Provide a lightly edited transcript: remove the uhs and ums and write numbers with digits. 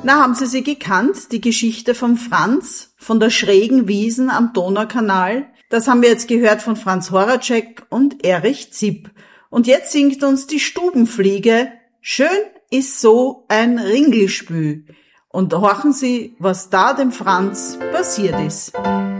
Na, haben Sie sie gekannt, die Geschichte von Franz, von der schrägen Wiesen am Donaukanal? Das haben wir jetzt gehört von Franz Horacek und Erich Zipp. Und jetzt singt uns die Stubenfliege, schön ist so ein Ringelspü. Und horchen Sie, was da dem Franz passiert ist.